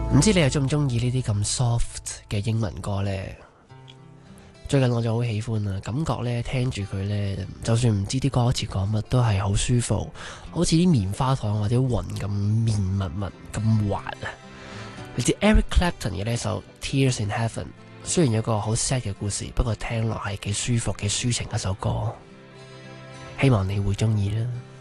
唔知你又中唔中意呢啲咁 soft 嘅英文歌呢？最近我就好喜歡啊，感覺呢，聽住佢呢，就算唔知啲歌詞講乜，都係好舒服，好似啲棉花糖或者雲咁綿密密咁滑啊！嚟自 Eric Clapton 嘅呢首 Tears in Heaven， 雖然有個好 sad 嘅故事，不過聽落係幾舒服幾抒情一首歌，希望你會中意啦。